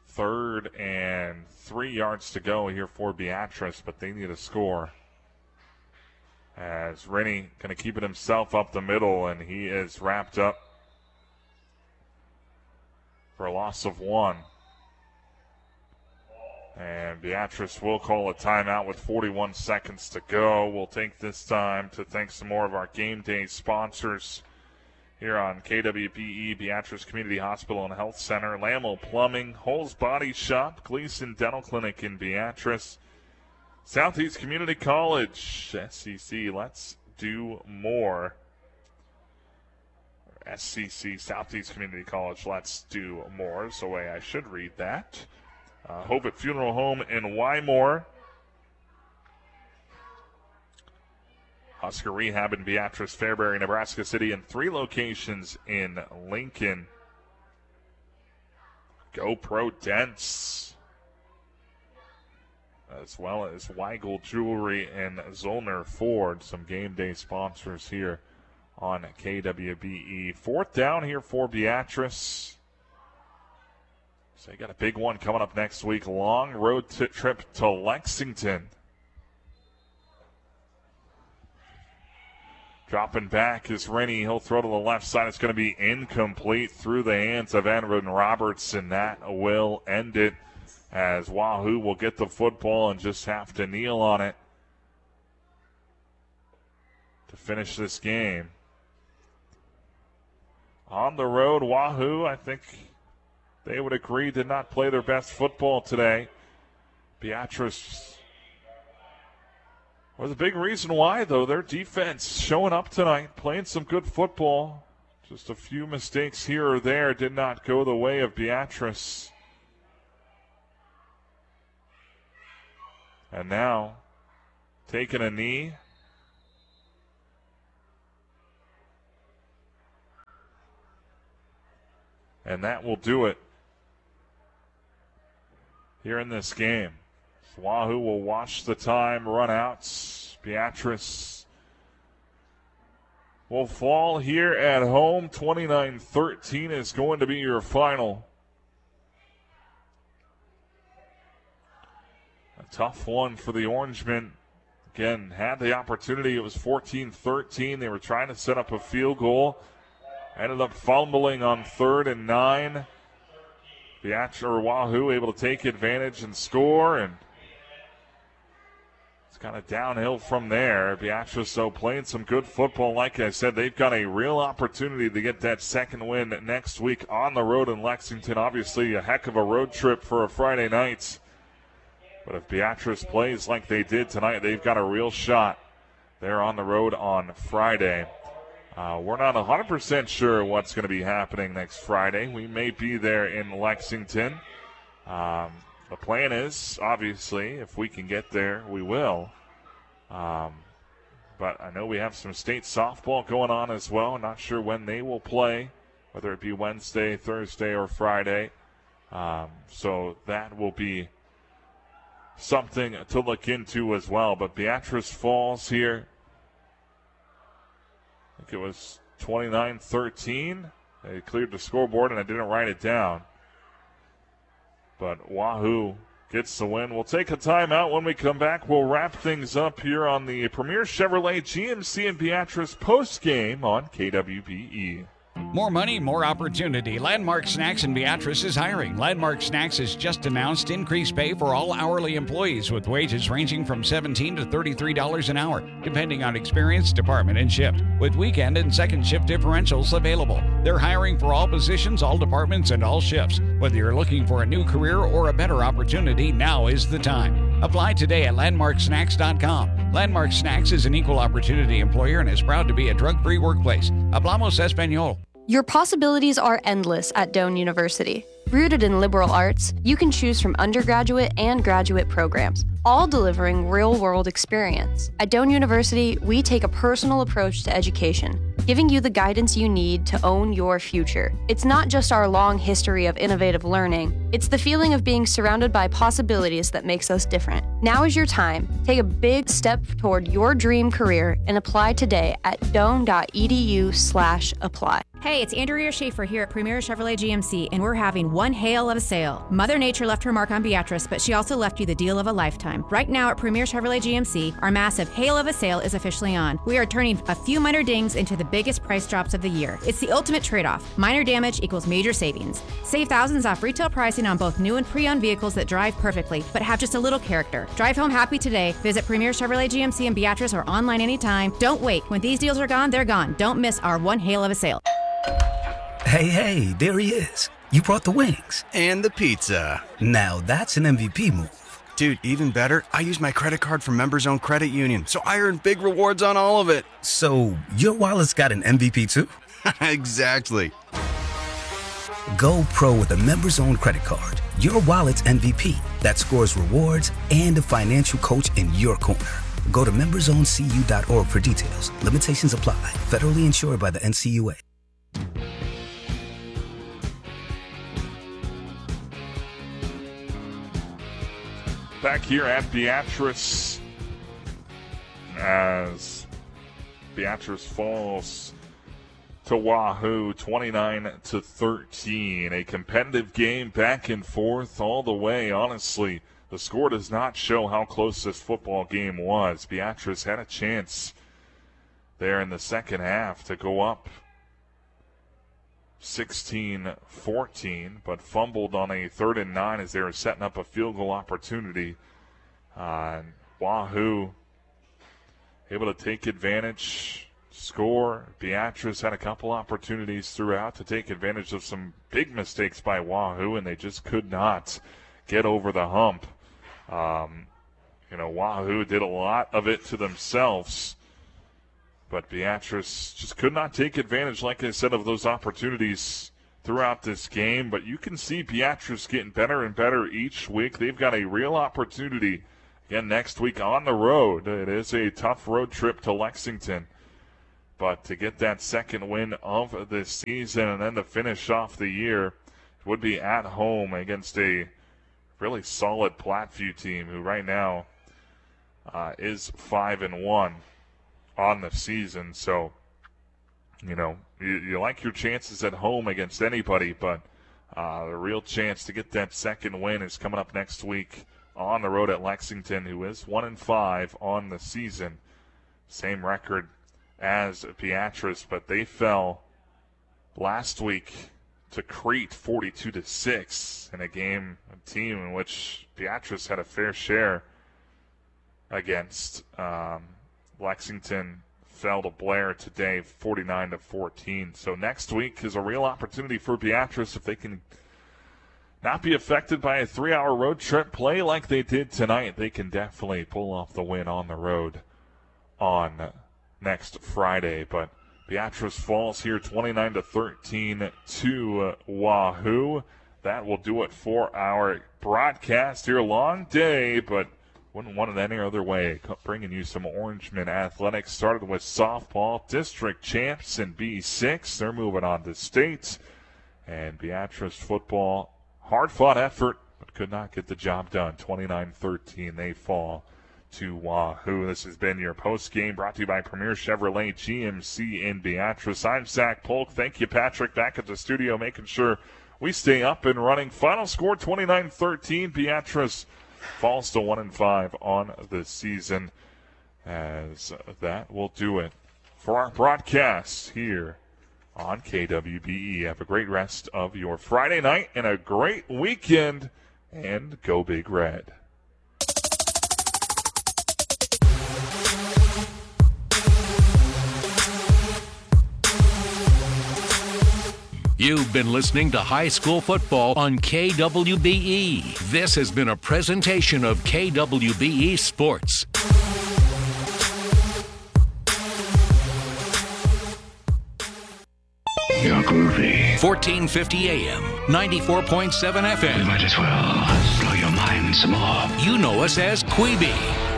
3rd and 3 yards to go here for Beatrice, but they need a score. As Rennie going to keep it himself up the middle, and he is wrapped up for a loss of 1. And Beatrice will call a timeout with 41 seconds to go. We'll take this time to thank some more of our game day sponsors here on KWPE, Beatrice Community Hospital and Health Center, Lamel Plumbing, Holes Body Shop, Gleason Dental Clinic in Beatrice, Southeast Community College, SCC, let's do more. SCC, Southeast Community College, let's do more is the way I should read that. Hovitt Funeral Home in Wymore. Husker Rehab in Beatrice, Fairbury, Nebraska City, and 3 locations in Lincoln. GoPro Dents, as well as Weigel Jewelry and Zollner Ford, some game day sponsors here on KWBE. 4th down here for Beatrice. So you got a big one coming up next week. Long road trip to Lexington. Dropping back is Rennie. He'll throw to the left side. It's going to be incomplete through the hands of Edwin Robertson. That will end it, as Wahoo will get the football and just have to kneel on it to finish this game. On the road, Wahoo, I think they would agree, did not play their best football today. Beatrice was a big reason why, though. Their defense showing up tonight, playing some good football. Just a few mistakes here or there did not go the way of Beatrice. And now, taking a knee. And that will do it here in this game. Wahoo will watch the time run out. Beatrice will fall here at home. 29-13 is going to be your final. A tough one for the Orangemen. Again, had the opportunity. It was 14-13. They were trying to set up a field goal. Ended up fumbling on 3rd and 9. Wahoo able to take advantage and score, and it's kind of downhill from there. Beatrice, though, playing some good football. Like I said, they've got a real opportunity to get that second win next week on the road in Lexington. Obviously, a heck of a road trip for a Friday night. But if Beatrice plays like they did tonight, they've got a real shot. They're on the road on Friday. We're not 100% sure what's going to be happening next Friday. We may be there in Lexington. The plan is, obviously, if we can get there, we will. But I know we have some state softball going on as well. Not sure when they will play, whether it be Wednesday, Thursday, or Friday. So that will be something to look into as well. But Beatrice falls here. I think it was 29-13. They cleared the scoreboard, and I didn't write it down. But Wahoo gets the win. We'll take a timeout. When we come back, we'll wrap things up here on the Premier Chevrolet GMC and Beatrice post-game on KWBE. More money, more opportunity. Landmark Snacks in Beatrice is hiring. Landmark Snacks has just announced increased pay for all hourly employees with wages ranging from $17 to $33 an hour, depending on experience, department, and shift, with weekend and second shift differentials available. They're hiring for all positions, all departments, and all shifts. Whether you're looking for a new career or a better opportunity, now is the time. Apply today at landmarksnacks.com. Landmark Snacks is an equal opportunity employer and is proud to be a drug-free workplace. Hablamos Español. Your possibilities are endless at Doane University. Rooted in liberal arts, you can choose from undergraduate and graduate programs, all delivering real-world experience. At Doane University, we take a personal approach to education, giving you the guidance you need to own your future. It's not just our long history of innovative learning, it's the feeling of being surrounded by possibilities that makes us different. Now is your time. Take a big step toward your dream career and apply today at doane.edu/apply. Hey, it's Andrea Schaefer here at Premier Chevrolet GMC, and we're having one hail of a sale. Mother Nature left her mark on Beatrice, but she also left you the deal of a lifetime. Right now at Premier Chevrolet GMC, our massive hail of a sale is officially on. We are turning a few minor dings into the biggest price drops of the year. It's the ultimate trade-off. Minor damage equals major savings. Save thousands off retail pricing on both new and pre-owned vehicles that drive perfectly, but have just a little character. Drive home happy today. Visit Premier Chevrolet GMC in Beatrice or online anytime. Don't wait. When these deals are gone, they're gone. Don't miss our one hail of a sale. Hey, there he is. You brought the wings. And the pizza. Now that's an MVP move. Dude, even better, I used my credit card from Members Owned Credit Union, so I earned big rewards on all of it. So your wallet's got an MVP too? Exactly. Go pro with a Members Owned credit card. Your wallet's MVP that scores rewards and a financial coach in your corner. Go to membersowncu.org for details. Limitations apply. Federally insured by the NCUA. Back here at Beatrice as Beatrice falls to Wahoo 29-13. A competitive game back and forth all the way. Honestly, the score does not show how close this football game was. Beatrice had a chance there in the second half to go up 16-14, but fumbled on a 3rd and 9 as they were setting up a field goal opportunity. Wahoo able to take advantage, score. Beatrice had a couple opportunities throughout to take advantage of some big mistakes by Wahoo, and they just could not get over the hump. Wahoo did a lot of it to themselves, but Beatrice just could not take advantage, like I said, of those opportunities throughout this game. But you can see Beatrice getting better and better each week. They've got a real opportunity again next week on the road. It is a tough road trip to Lexington. But to get that second win of the season and then to finish off the year would be at home against a really solid Platteview team who right now is 5-1. On the season. So, you like your chances at home against anybody, but the real chance to get that second win is coming up next week on the road at Lexington, who is 1-5 on the season. Same record as Beatrice, but they fell last week to Crete 42-6 in a team in which Beatrice had a fair share against. Lexington fell to Blair today 49-14. So next week is a real opportunity for Beatrice if they can not be affected by a 3-hour road trip, play like they did tonight. They can definitely pull off the win on the road on next Friday. But Beatrice falls here 29-13 to Wahoo. That will do it for our broadcast here. Long day, but wouldn't want it any other way. Bringing you some Orangeman athletics. Started with softball. District champs in B6. They're moving on to state. And Beatrice football, hard-fought effort, but could not get the job done. 29-13, they fall to Wahoo. This has been your post-game brought to you by Premier Chevrolet GMC in Beatrice. I'm Zach Polk. Thank you, Patrick, back at the studio, making sure we stay up and running. Final score, 29-13. Beatrice falls to 1-5 on the season, as that will do it for our broadcast here on KWBE. Have a great rest of your Friday night and a great weekend, and go Big Red. You've been listening to High School Football on KWBE. This has been a presentation of KWBE Sports. You're groovy. 1450 AM, 94.7 FM. We might as well blow your mind some more. You know us as Queeby.